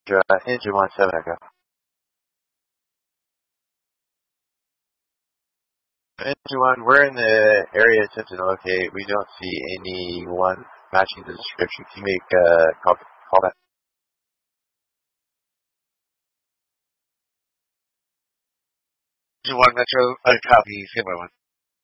Engine 17 Echo. Engine 1, we're in the area attempting to locate. We don't see anyone matching the description. Can you make call that? Engine 1 Metro, copy, stand by 1.